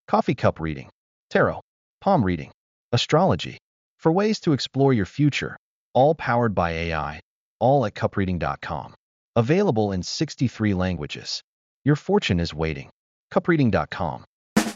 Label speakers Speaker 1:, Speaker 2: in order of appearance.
Speaker 1: coffee cup reading, tarot, palm reading, astrology, for ways to explore your future, all powered by AI, all at cupreading.com. Available in 63 languages. Your fortune is waiting. Cupreading.com.